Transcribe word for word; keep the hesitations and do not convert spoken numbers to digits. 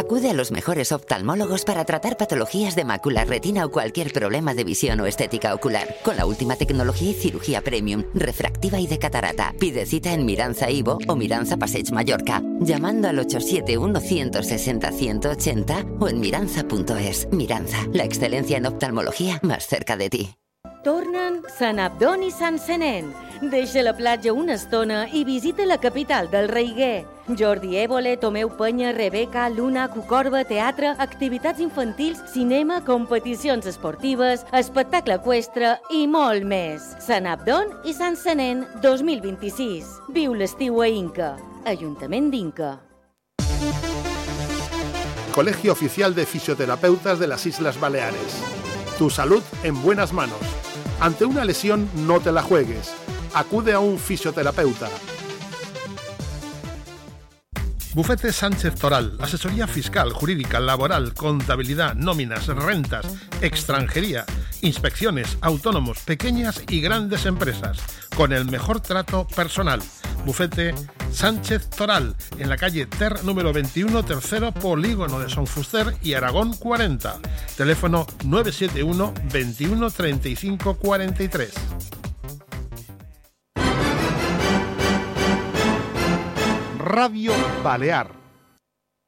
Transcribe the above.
Acude a los mejores oftalmólogos para tratar patologías de mácula, retina o cualquier problema de visión o estética ocular. Con la última tecnología y cirugía premium, refractiva y de catarata. Pide cita en Miranza Ivo o Miranza Passeig Mallorca, llamando al ocho siete uno, uno seis cero, uno ocho cero o en miranza punto es. Miranza, la excelencia en oftalmología más cerca de ti. Tornen Sant Abdon i Sant Senén. Deixa la platja una estona i visita la capital del Reiguer. Jordi Évole, Tomeu Penya, Rebeca, Luna, Cucorba, teatre, activitats infantils, cinema, competicions esportives, espectacle eqüestre i molt més. Sant Abdon i Sant Senén dos mil vint-i-sis. Viu l'estiu a Inca. Ajuntament d'Inca. Colegio Oficial de Fisioterapeutas de las Islas Baleares. Tu salud en buenas manos. Ante una lesión, no te la juegues. Acude a un fisioterapeuta. Bufete Sánchez Toral, asesoría fiscal, jurídica, laboral, contabilidad, nóminas, rentas, extranjería, inspecciones, autónomos, pequeñas y grandes empresas, con el mejor trato personal. Bufete Sánchez Toral, en la calle Ter número veintiuno, tercero polígono de Son Fuster y Aragón cuarenta. Teléfono nueve siete uno, veintiuno, treinta y cinco, cuarenta y tres. Radio Balear.